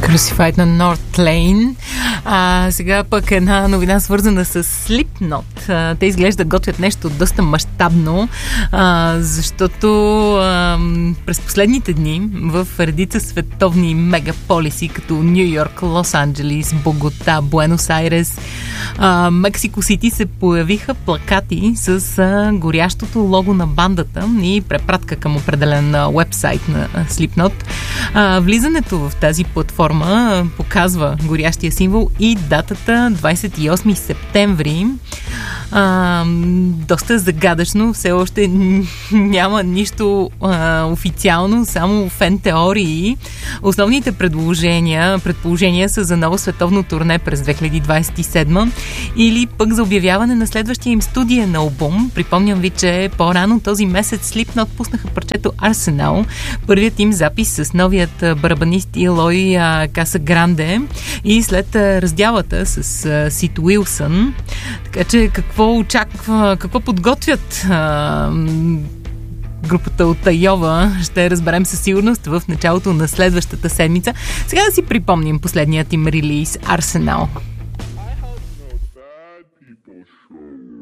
Crucified на North Lane. Сега пък една новина свързана с Slipknot. Те изглежда готвят нещо доста мащабно, защото през последните дни в редица световни мегаполиси, като Ню Йорк, Лос Анджелис, Богота, Буенос Айрес, Мексико Сити се появиха плакати с горящото лого на бандата и препратка към определен уебсайт на Slipknot. Влизането в тази платформа показва горящия символ и датата 28 септември. Доста загадъчно, все още няма нищо официално, само фен теории. Основните предположения са за ново световно турне през 2027 или пък за обявяване на следващия им студиен албум. Припомням ви, че по-рано този месец Slipknot пуснаха парчето Arsenal, първият им запис с новият барабанист Илой Касагранде и след раздялата с Сид Уилсън. Така че какво подготвят групата от Айова, ще разберем със сигурност в началото на следващата седмица. Сега да си припомним последният им релиз Arsenal.